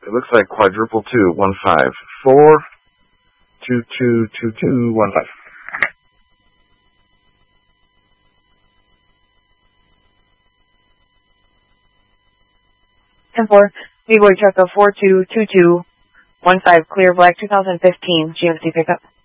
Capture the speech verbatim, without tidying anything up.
It looks like quadruple two, one five four, two two two two one five. ten four, B-Boy truck of four two two two one five, clear black two thousand fifteen, G M C pickup.